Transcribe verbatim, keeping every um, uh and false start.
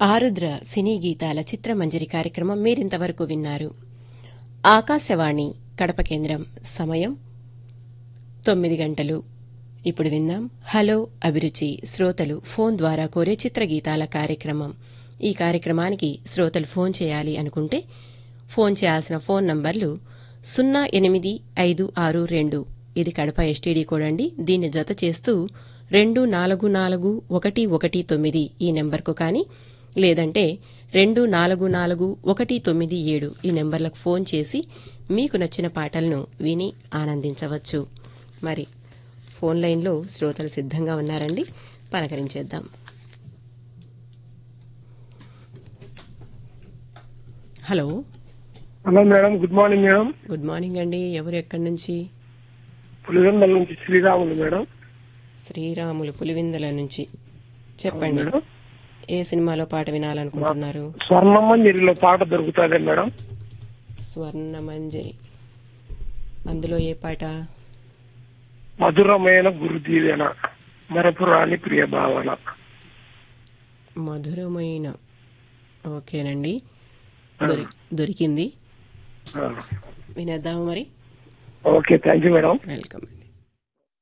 ఆరుద్ర సినీ గీతాల చిత్రమంజరి కార్యక్రమం మీరింతవరకు విన్నారు. ఆకాశవాణి కడప కేంద్రం సమయం తొమ్మిది గంటలు. ఇప్పుడు విందాం హలో అభిరుచి శ్రోతలు ఫోన్ ద్వారా కోరే చిత్రగీతాల కార్యక్రమం. ఈ కార్యక్రమానికి శ్రోతలు ఫోన్ చేయాలి అనుకుంటే ఫోన్ చేయాల్సిన ఫోన్ నంబర్లు సున్నా ఎనిమిది ఐదు ఆరు రెండు ఇది కడప ఎస్టీడీ కోడ్ అండి. దీన్ని జత చేస్తూ రెండు నాలుగు నాలుగు ఒకటి ఒకటి తొమ్మిది ఈ నెంబర్కు కానీ, లేదంటే రెండు నాలుగు నాలుగు ఒకటి తొమ్మిది ఏడు ఈ నెంబర్లకు ఫోన్ చేసి మీకు నచ్చిన పాటలను విని ఆనందించవచ్చు. మరి ఫోన్ లైన్లో శ్రోతలు సిద్ధంగా ఉన్నారండి, పలకరించేద్దాం. Hello hello madam, good morning madam. Good morning అండి. ఎవరు ఎక్కడి నుంచి? పులివెందల నుంచి శ్రీరాములు మేడం. శ్రీరాములు పులివిందల నుంచి. చెప్పండి, మేడం, ఏ సినిమాలో పాట వినాలనుకుంటున్నారు? స్వర్ణమంజరిలో పాట దొరుకుతుంది మేడం. స్వర్ణమంజరి, అందులో ఏ పాట? మధురమైన గురుదీవెన మరపురాని ప్రియ భావన. మధురమైన, ఓకేనండి, దొరి దొరికింది, వినేద్దాము మరి. Okay, thank you madam. Welcome అండి.